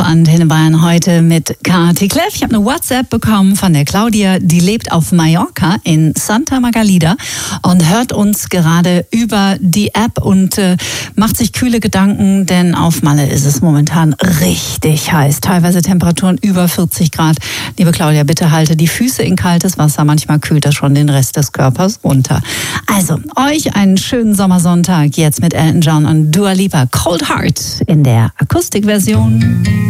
Antenne Bayern heute mit Kati Kleff. Ich habe eine WhatsApp bekommen von der Claudia, die lebt auf Mallorca in Santa Margalida und hört uns gerade über die App und macht sich kühle Gedanken, denn auf Malle ist es momentan richtig heiß. Teilweise Temperaturen über 40 Grad. Liebe Claudia, bitte halte die Füße in kaltes Wasser. Manchmal kühlt das schon den Rest des Körpers runter. Also, euch einen schönen Sommersonntag jetzt mit Elton John und Dua Lipa. Cold Heart in der Akustikversion.